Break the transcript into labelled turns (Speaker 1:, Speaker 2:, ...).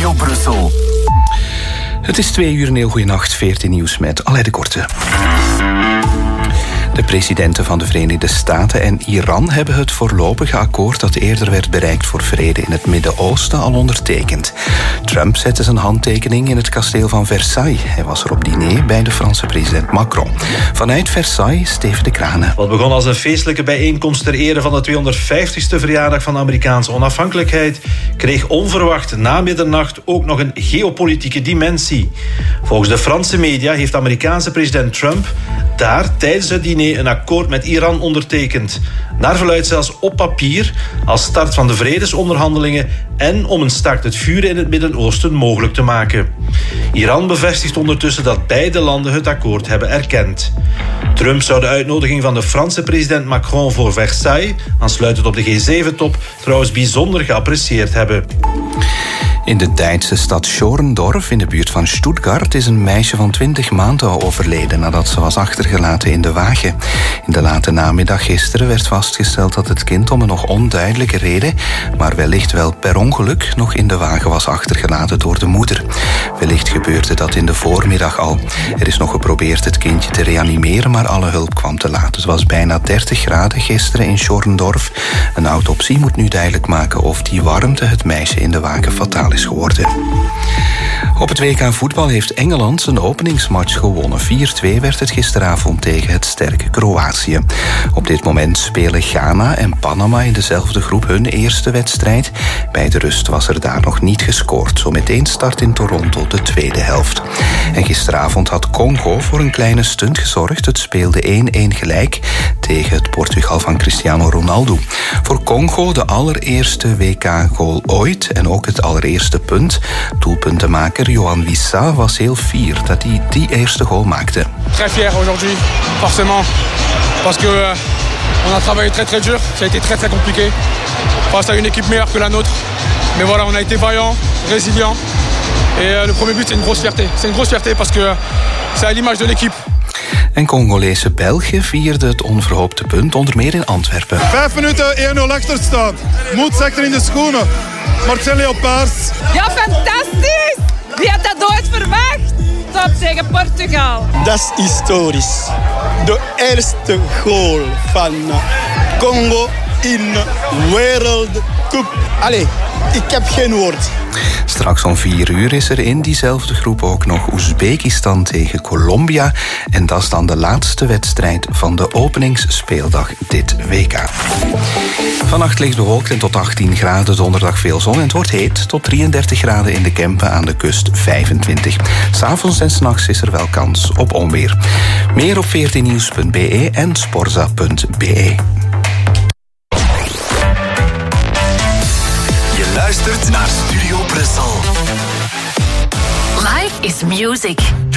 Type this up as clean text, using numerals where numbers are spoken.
Speaker 1: Radio Brussel.
Speaker 2: Het is 2 uur en heel goeienacht, 14 nieuws met Alain de Korte. De presidenten van de Verenigde Staten en Iran hebben het voorlopige akkoord dat eerder werd bereikt voor vrede in het Midden-Oosten al ondertekend. Trump zette zijn handtekening in het kasteel van Versailles. Hij was er op diner bij de Franse president Macron. Vanuit Versailles, Steven de Kranen.
Speaker 3: Wat begon als een feestelijke bijeenkomst ter ere van de 250ste verjaardag van de Amerikaanse onafhankelijkheid, kreeg onverwacht na middernacht ook nog een geopolitieke dimensie. Volgens de Franse media heeft Amerikaanse president Trump daar tijdens het diner een akkoord met Iran ondertekend. Naar verluidt zelfs op papier als start van de vredesonderhandelingen en om een staakt het vuren in het Midden-Oosten mogelijk te maken. Iran bevestigt ondertussen dat beide landen het akkoord hebben erkend. Trump zou de uitnodiging van de Franse president Macron voor Versailles, aansluitend op de G7-top, trouwens bijzonder geapprecieerd hebben.
Speaker 2: In de Duitse stad Schorndorf, in de buurt van Stuttgart, is een meisje van 20 maanden overleden nadat ze was achtergelaten in de wagen. In de late namiddag gisteren werd vastgesteld dat het kind om een nog onduidelijke reden, maar wellicht wel per ongeluk, nog in de wagen was achtergelaten door de moeder. Wellicht gebeurde dat in de voormiddag al. Er is nog geprobeerd het kindje te reanimeren, maar alle hulp kwam te laat. Het was bijna 30 graden gisteren in Schorndorf. Een autopsie moet nu duidelijk maken of die warmte het meisje in de wagen fataal is geworden. Op het WK voetbal heeft Engeland zijn openingsmatch gewonnen. 4-2 werd het gisteravond tegen het sterke Kroatië. Op dit moment spelen Ghana en Panama in dezelfde groep hun eerste wedstrijd. Bij de rust was er daar nog niet gescoord. Zometeen start in Toronto de tweede helft. En gisteravond had Congo voor een kleine stunt gezorgd. Het speelde 1-1 gelijk tegen het Portugal van Cristiano Ronaldo. Voor Congo de allereerste WK-goal ooit en ook het allereerste punt. Doelpuntenmaker Yohan Wissa was heel fier dat hij die eerste goal maakte.
Speaker 4: Très fier aujourd'hui, forcément, parce que on a travaillé très très dur, ça a été très très compliqué face à une équipe meilleure que la nôtre. Mais voilà, on a été vaillant, résilient et le premier but c'est une grosse fierté. C'est une grosse fierté parce que c'est à l'image de l'équipe.
Speaker 2: En Congolese België vierde het onverhoopte punt, onder meer in Antwerpen.
Speaker 5: 5 minuten 1-0 achterstaan. Moed zakt er in de schoenen. Marcel Leopaars.
Speaker 6: Ja, fantastisch! Wie had dat ooit verwacht? Top tegen Portugal.
Speaker 7: Dat is historisch. De eerste goal van Congo in World Cup. Allee, ik heb geen woord.
Speaker 2: Straks om 4 uur is er in diezelfde groep ook nog Oezbekistan tegen Colombia. En dat is dan de laatste wedstrijd van de openingsspeeldag dit WK. Vannacht licht bewolkt en tot 18 graden, donderdag veel zon en het wordt heet. Tot 33 graden in de Kempen, aan de kust 25. 's Avonds en 's nachts is er wel kans op onweer. Meer op 14nieuws.be en sporza.be.
Speaker 1: Je luistert naar Studio Brussel.
Speaker 8: Life is music.